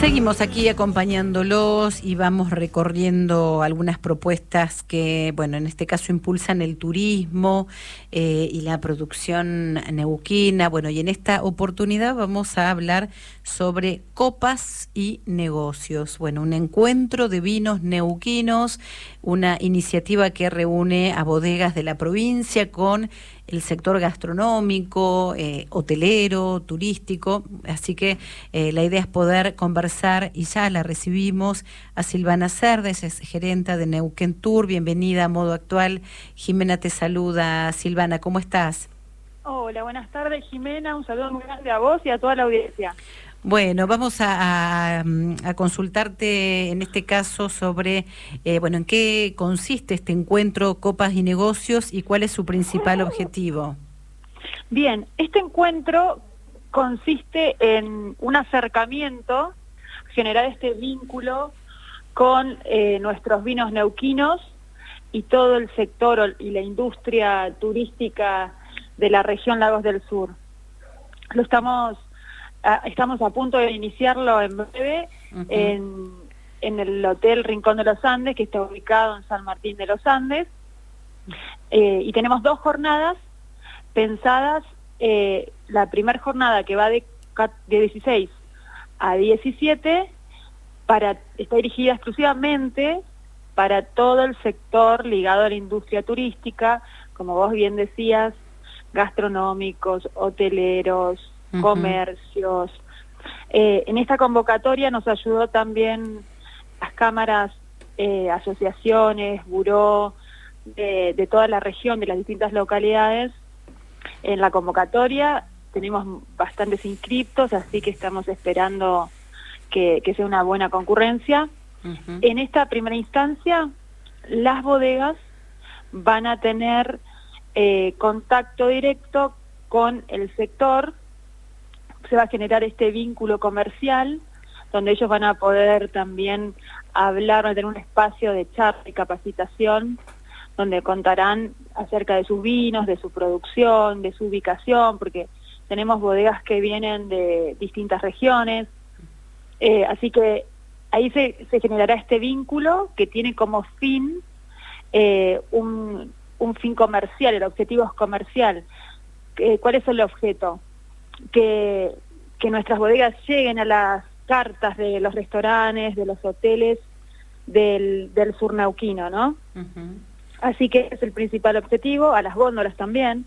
Seguimos aquí acompañándolos y vamos recorriendo algunas propuestas que, bueno, en este caso impulsan el turismo y la producción neuquina. Bueno, y en esta oportunidad vamos a hablar sobre copas y negocios. Bueno, un encuentro de vinos neuquinos, una iniciativa que reúne a bodegas de la provincia con el sector gastronómico, hotelero, turístico, así que la idea es poder conversar y ya la recibimos a Silvana Cerdes, es gerenta de Neuquén Tour. Bienvenida a Modo Actual. Jimena te saluda. Silvana, ¿cómo estás? Hola, buenas tardes, Jimena. Un saludo muy grande a vos y a toda la audiencia. Bueno, vamos a consultarte en este caso sobre, bueno, en qué consiste este encuentro Copas y Negocios y cuál es su principal objetivo. Bien, este encuentro consiste en un acercamiento, generar este vínculo con nuestros vinos neuquinos y todo el sector y la industria turística de la región Lagos del Sur. Estamos a punto de iniciarlo en breve en el Hotel Rincón de los Andes, que está ubicado en San Martín de los Andes, y tenemos 2 jornadas pensadas. La primera jornada, que va de 16 a 17, está dirigida exclusivamente para todo el sector ligado a la industria turística, como vos bien decías, gastronómicos, hoteleros, comercios. En esta convocatoria nos ayudó también las cámaras, asociaciones, buró de toda la región, de las distintas localidades. En la convocatoria tenemos bastantes inscriptos, así que estamos esperando que sea una buena concurrencia. En esta primera instancia, las bodegas van a tener contacto directo con el sector. Se va a generar este vínculo comercial, donde ellos van a poder también hablar, van a tener un espacio de charla y capacitación, donde contarán acerca de sus vinos, de su producción, de su ubicación, porque tenemos bodegas que vienen de distintas regiones, así que ahí se generará este vínculo que tiene como fin un fin comercial. El objetivo es comercial. ¿Cuál es el objeto? Que nuestras bodegas lleguen a las cartas de los restaurantes, de los hoteles del sur neuquino, ¿no? Así que es el principal objetivo, a las góndolas también.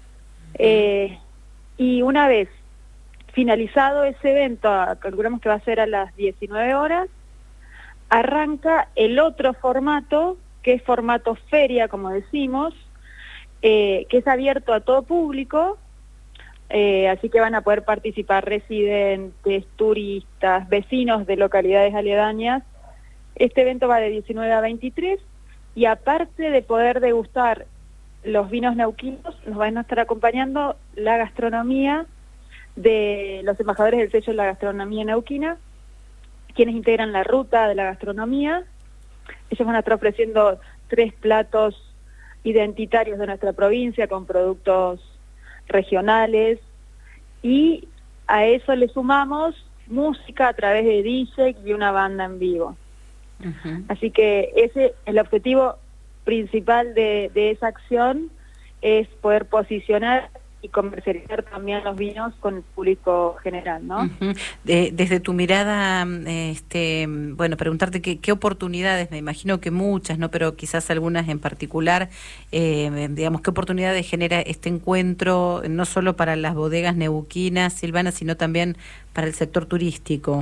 Y una vez finalizado ese evento, calculamos que va a ser a las 19 horas, arranca el otro formato, que es formato feria, como decimos, que es abierto a todo público, así que van a poder participar residentes, turistas, vecinos de localidades aledañas. Este evento va de 19 a 23, y aparte de poder degustar los vinos neuquinos, nos van a estar acompañando la gastronomía de los embajadores del sello de la gastronomía neuquina, quienes integran la ruta de la gastronomía. Ellos van a estar ofreciendo 3 platos identitarios de nuestra provincia con productos regionales, y a eso le sumamos música a través de DJ y una banda en vivo. Así que ese el objetivo principal de esa acción, es poder posicionar y comercializar también los vinos con el público general, ¿no? Desde tu mirada, bueno, preguntarte qué oportunidades, me imagino que muchas, ¿no? Pero quizás algunas en particular, digamos, qué oportunidades genera este encuentro, no solo para las bodegas neuquinas, Silvana, sino también para el sector turístico.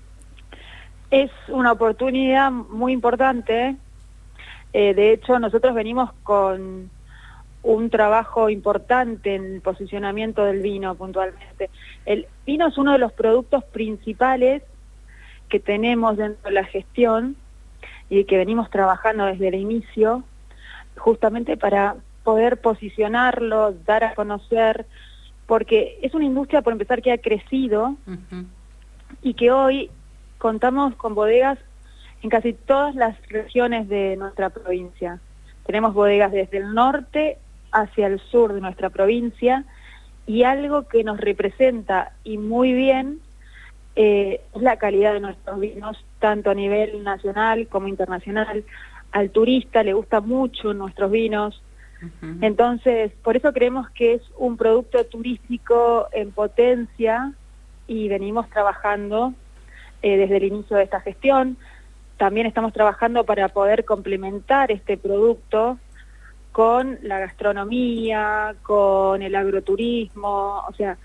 Es una oportunidad muy importante. De hecho, nosotros venimos con un trabajo importante en el posicionamiento del vino puntualmente. El vino es uno de los productos principales que tenemos dentro de la gestión y que venimos trabajando desde el inicio, justamente para poder posicionarlo, dar a conocer, porque es una industria, por empezar, que ha crecido y que hoy contamos con bodegas en casi todas las regiones de nuestra provincia. Tenemos bodegas desde el norte hacia el sur de nuestra provincia, y algo que nos representa y muy bien es la calidad de nuestros vinos, tanto a nivel nacional como internacional. Al turista le gusta mucho nuestros vinos. Entonces, por eso creemos que es un producto turístico en potencia y venimos trabajando desde el inicio de esta gestión. También estamos trabajando para poder complementar este producto con la gastronomía, con el agroturismo, o sea,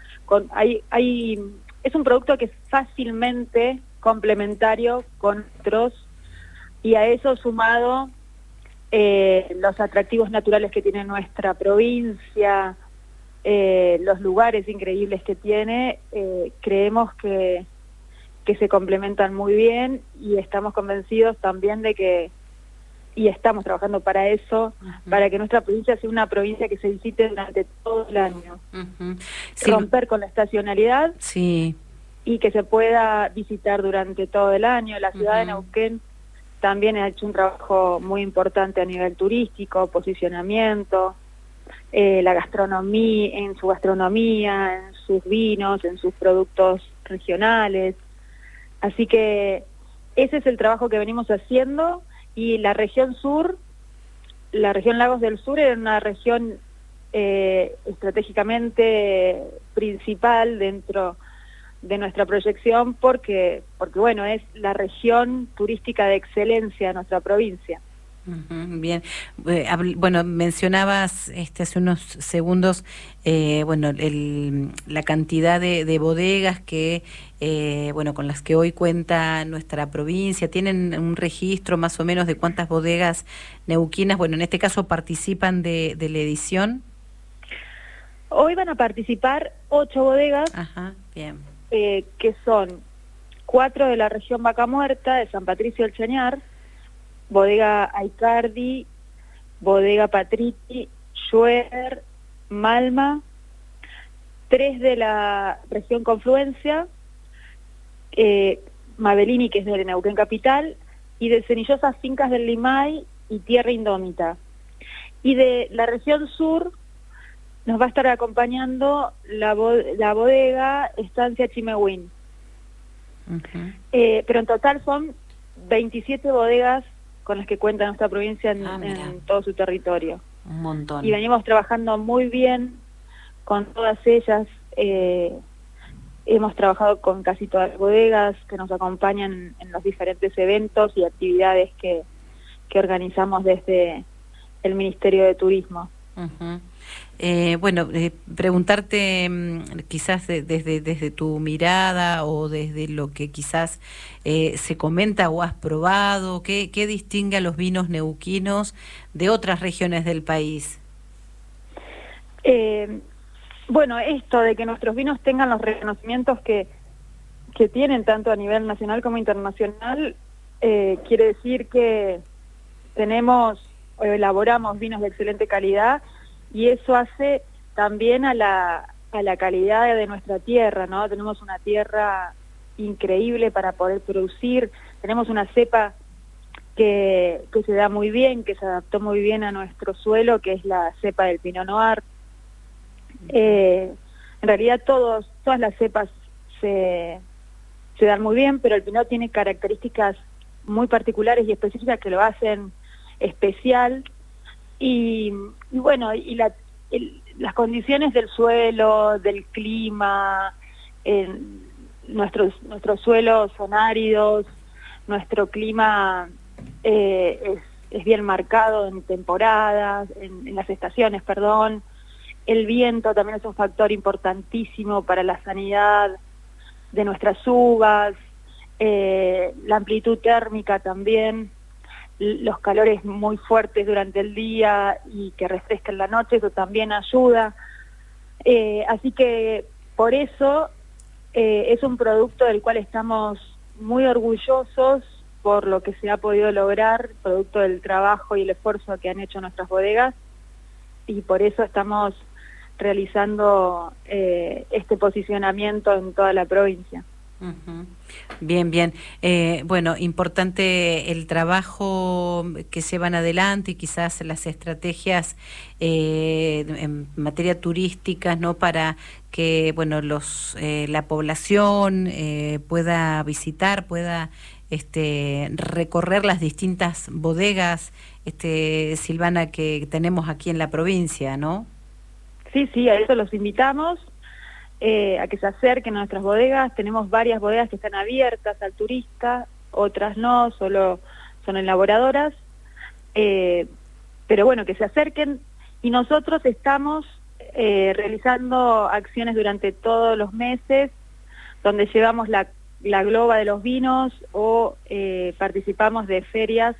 es un producto que es fácilmente complementario con otros, y a eso sumado los atractivos naturales que tiene nuestra provincia, los lugares increíbles que tiene, creemos que se complementan muy bien, y estamos convencidos también de que, y estamos trabajando para eso, para que nuestra provincia sea una provincia que se visite durante todo el año. Sí. Romper con la estacionalidad, sí, y que se pueda visitar durante todo el año. La ciudad de Neuquén también ha hecho un trabajo muy importante a nivel turístico, posicionamiento, la gastronomía, en su sus vinos, en sus productos regionales. Así que ese es el trabajo que venimos haciendo, y la región sur, la región Lagos del Sur, era una región estratégicamente principal dentro de nuestra proyección, porque bueno, es la región turística de excelencia de nuestra provincia. Bien, bueno, mencionabas hace unos segundos, bueno, la cantidad de bodegas que, bueno, con las que hoy cuenta nuestra provincia. ¿Tienen un registro más o menos de cuántas bodegas neuquinas, bueno, en este caso, participan de la edición? Hoy van a participar 8 bodegas. Ajá, bien. Que son 4 de la región Vaca Muerta, de San Patricio del Chañar, bodega Aicardi, bodega Patriti, Schroeder, Malma, 3 de la región Confluencia, Mabelini, que es de Neuquén Capital, y de Cenillosas Fincas del Limay y Tierra Indómita. Y de la región sur nos va a estar acompañando la bodega Estancia Chimehuín. Pero en total son 27 bodegas con las que cuenta nuestra provincia en todo su territorio. Un montón. Y venimos trabajando muy bien con todas ellas. Hemos trabajado con casi todas las bodegas que nos acompañan en los diferentes eventos y actividades que organizamos desde el Ministerio de Turismo. Bueno, preguntarte quizás desde tu mirada o desde lo que quizás se comenta o has probado, ¿qué distingue a los vinos neuquinos de otras regiones del país? Bueno, esto de que nuestros vinos tengan los reconocimientos que tienen tanto a nivel nacional como internacional, quiere decir que elaboramos vinos de excelente calidad, y eso hace también a la calidad de nuestra tierra, ¿no? Tenemos una tierra increíble para poder producir, tenemos una cepa que se da muy bien, que se adaptó muy bien a nuestro suelo, que es la cepa del Pinot Noir. En realidad todas las cepas se dan muy bien, pero el Pinot tiene características muy particulares y específicas que lo hacen especial. Y bueno, y las condiciones del suelo, del clima, nuestros suelos son áridos, nuestro clima es bien marcado en temporadas, en las estaciones, perdón. El viento también es un factor importantísimo para la sanidad de nuestras uvas, la amplitud térmica también, los calores muy fuertes durante el día y que refrescan la noche, eso también ayuda. Así que por eso es un producto del cual estamos muy orgullosos por lo que se ha podido lograr, producto del trabajo y el esfuerzo que han hecho nuestras bodegas, y por eso estamos realizando este posicionamiento en toda la provincia. Ujú. Bien, bien. Bueno, importante el trabajo que llevan adelante y quizás las estrategias en materia turística, ¿no? Para que, bueno, la población pueda visitar, pueda recorrer las distintas bodegas, Silvana, que tenemos aquí en la provincia, ¿no? Sí, sí, a eso los invitamos. A que se acerquen a nuestras bodegas. Tenemos varias bodegas que están abiertas al turista, otras no, solo son elaboradoras, pero bueno, que se acerquen, y nosotros estamos realizando acciones durante todos los meses, donde llevamos la globa de los vinos o participamos de ferias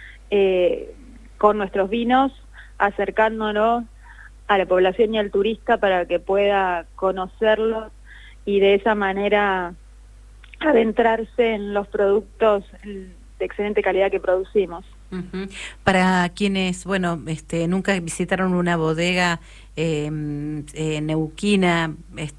con nuestros vinos, acercándonos a la población y al turista para que pueda conocerlos y de esa manera adentrarse en los productos de excelente calidad que producimos. Uh-huh. Para quienes, bueno, nunca visitaron una bodega neuquina,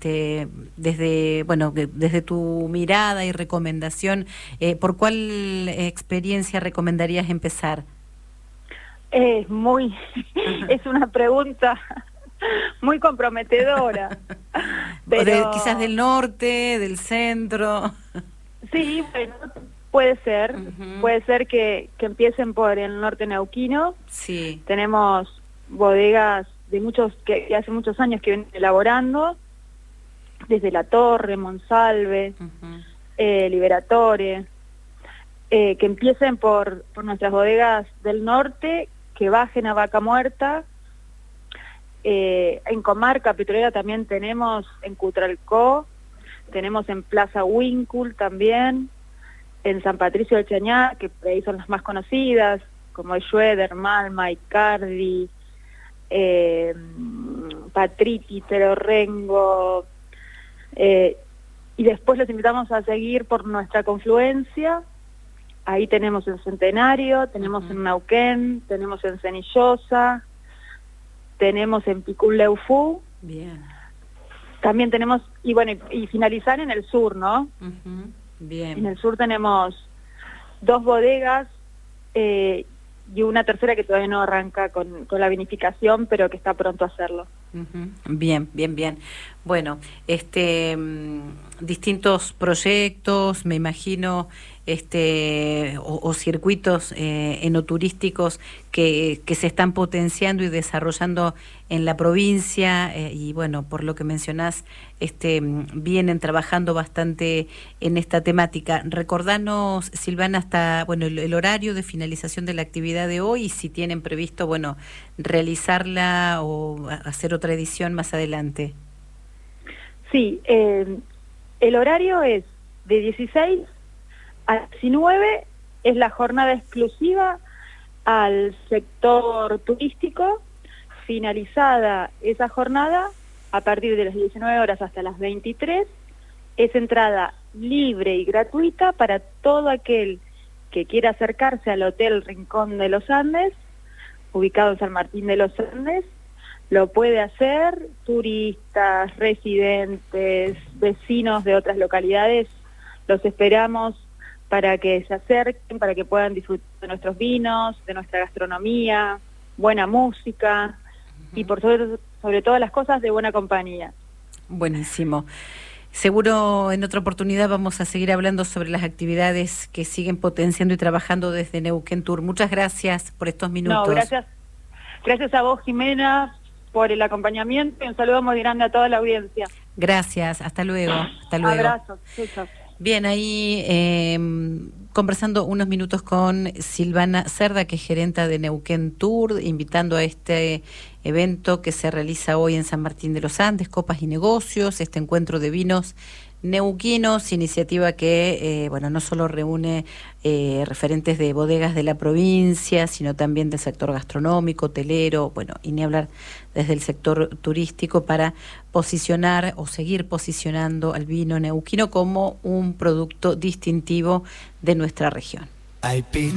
desde tu mirada y recomendación, ¿por cuál experiencia recomendarías empezar? Es una pregunta muy comprometedora. Pero quizás del norte, del centro. Sí, bueno, puede ser. Uh-huh. Puede ser que empiecen por el norte neuquino. Sí. Tenemos bodegas que hace muchos años que vienen elaborando, desde La Torre, Monsalve, uh-huh. Liberatore, que empiecen por nuestras bodegas del norte, que bajen a Vaca Muerta. En Comarca Petrolera también tenemos, en Cutralcó, tenemos en Plaza Wincul también, en San Patricio del Chañar, que por ahí son las más conocidas, como Schroeder, Malma, Icardi, Patriti, Terorrengo, y después los invitamos a seguir por nuestra confluencia. Ahí tenemos en Centenario, tenemos uh-huh. en Neuquén, tenemos en Cenillosa, tenemos en Picul-Leufú. Bien. También tenemos, y bueno, y finalizar en el sur, ¿no? Uh-huh. Bien. En el sur tenemos 2 bodegas y una tercera que todavía no arranca con la vinificación, pero que está pronto a hacerlo. Uh-huh. Bien, bien, bien. Bueno, distintos proyectos, me imagino, o circuitos enoturísticos que se están potenciando y desarrollando en la provincia, y bueno, por lo que mencionás, vienen trabajando bastante en esta temática. Recordanos, Silvana, hasta el horario de finalización de la actividad de hoy, y si tienen previsto, realizarla o hacer otra edición más adelante. Sí, el horario es de 16 a 19, es la jornada exclusiva al sector turístico. Finalizada esa jornada, a partir de las 19 horas hasta las 23, es entrada libre y gratuita para todo aquel que quiera acercarse al Hotel Rincón de los Andes, ubicado en San Martín de los Andes. Lo puede hacer turistas, residentes, vecinos de otras localidades. Los esperamos para que se acerquen, para que puedan disfrutar de nuestros vinos, de nuestra gastronomía, buena música y por sobre todas las cosas, de buena compañía. Buenísimo. Seguro en otra oportunidad vamos a seguir hablando sobre las actividades que siguen potenciando y trabajando desde Neuquén Tour. Muchas gracias por estos minutos. No, gracias a vos, Jimena, por el acompañamiento, y un saludo muy grande a toda la audiencia. Gracias, hasta luego. Hasta luego. Abrazos. Chau. Bien, ahí conversando unos minutos con Silvana Cerda, que es gerenta de Neuquén Tour, invitando a este evento que se realiza hoy en San Martín de los Andes, Copas y Negocios, este encuentro de vinos neuquinos, iniciativa que no solo reúne referentes de bodegas de la provincia, sino también del sector gastronómico, hotelero, y ni hablar desde el sector turístico, para posicionar o seguir posicionando al vino neuquino como un producto distintivo de nuestra región.